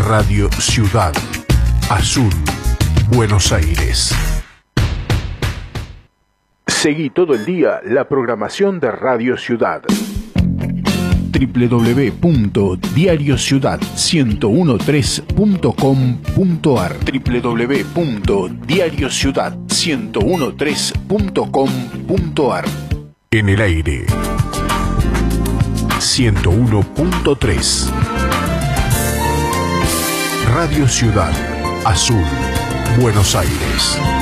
Radio Ciudad Azul, Buenos Aires. Seguí todo el día la programación de Radio Ciudad. www.diariociudad1013.com.ar www.diariociudad1013.com.ar En el aire 101.3 Radio Ciudad Azul, Buenos Aires.